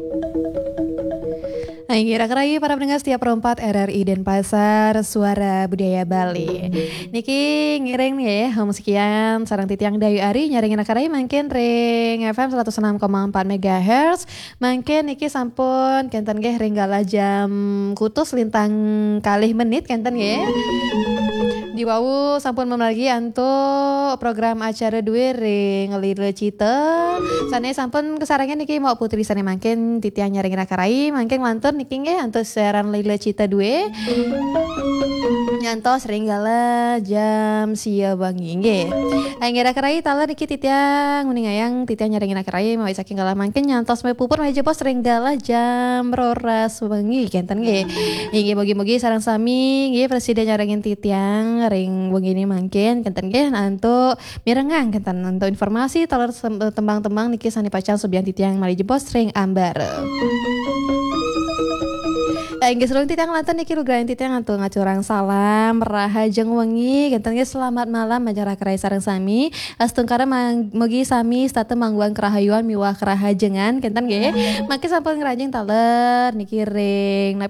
Hai, kira-kira para pendengar setiap perempat RRI Denpasar, Suara Budaya Bali. Niki ngiring nih ya, sekian sarang titiang Dayu Ari nyaringin akarai mangkin ring FM 106,4 MHz. Mangkin niki sampun kenten nggih ringgala jam kutus lintang kalih menit kenten nggih. Di wau sampun memalagi anto program acara duwe ring Lile Cita. Sane sampun kesarangan niki mau putri sane mangkin titiang nyaringin akarai mangkin lantur niki nggih antos siaran Lile Cita duwe. Nyantos ringgala jam sia bangi nggih. Anggira akarai tala niki titiang muning ayang titiang nyaringin akarai mau saking kala mangkin nyantos me pupur meja pos ringgala jam roras bangi kenten nggih. Inggih mugi-mugi sareng sami nggih presiden nyaringin titiang ring begini mangkin kenten nggih antuk mirengang kenten untuk informasi taler tembang-tembang niki sani pacal subiang titiang mali jebos ring ambar. Inggih serung titiang lantan niki lugrain titiang antuk ngacurang salam rahajeng wengi kenten nggih selamat malam majarah kerai sareng sami astungkara mugi sami state mangguan kerahayuan miwah kerahajengan kenten nggih mangke sampun ngrajeng taler niki ring